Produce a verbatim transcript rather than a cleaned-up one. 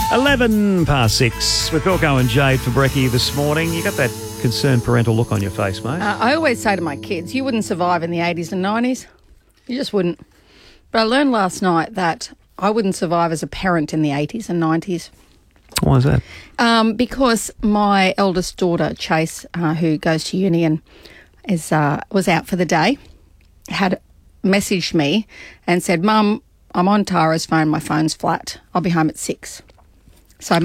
eleven past six with Bilko and Jade for brekkie this morning. You got that concerned parental look on your face, mate. Uh, I always say to my kids, you wouldn't survive in the eighties and nineties. You just wouldn't. But I learned last night that I wouldn't survive as a parent in the eighties and nineties. Why is that? Um, because my eldest daughter, Chase, uh, who goes to uni and is uh, was out for the day, had messaged me and said, Mum, I'm on Tara's phone, my phone's flat. I'll be home at six. So I